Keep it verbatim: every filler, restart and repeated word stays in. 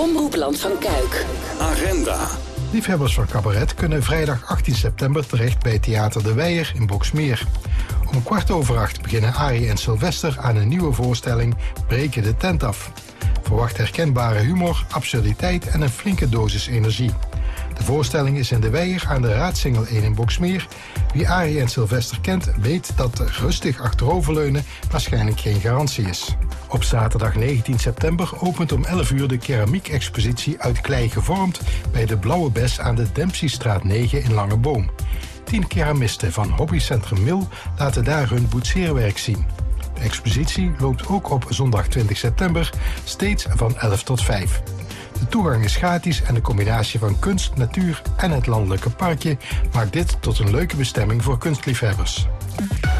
Omroep Land van Kuik. Agenda. Liefhebbers van cabaret kunnen vrijdag achttien september terecht bij Theater De Weijer in Boxmeer. Om kwart over acht beginnen Arie en Sylvester aan een nieuwe voorstelling Breken de tent af. Verwacht herkenbare humor, absurditeit en een flinke dosis energie. De voorstelling is in De Weijer aan de Raadsingel één in Boxmeer. Wie Arie en Sylvester kent, weet dat rustig achteroverleunen waarschijnlijk geen garantie is. Op zaterdag negentien september opent om elf uur de keramiek-expositie Uit klei gevormd bij de Blauwe Bes aan de Dempseystraat negen in Langeboom. Tien keramisten van hobbycentrum Mil laten daar hun boetseerwerk zien. De expositie loopt ook op zondag twintig september, steeds van elf tot vijf. De toegang is gratis en de combinatie van kunst, natuur en het landelijke parkje maakt dit tot een leuke bestemming voor kunstliefhebbers.